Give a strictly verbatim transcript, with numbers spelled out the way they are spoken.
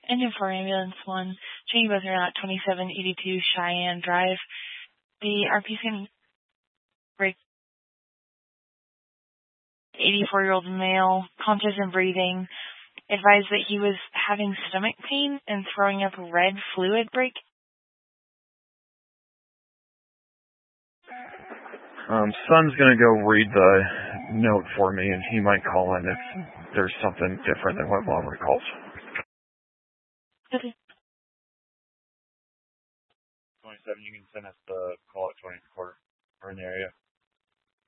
Engine for Ambulance one, Cheney Buzzer at twenty-seven eighty-two Cheyenne Drive. The R P is going to break eighty-four-year-old male, conscious and breathing, advised that he was having stomach pain and throwing up red fluid break. Um, Son's going to go read the note for me, and he might call in if there's something different than what Mom recalls. Okay. twenty-seven, you can send us the call at twenty quarter or in the area.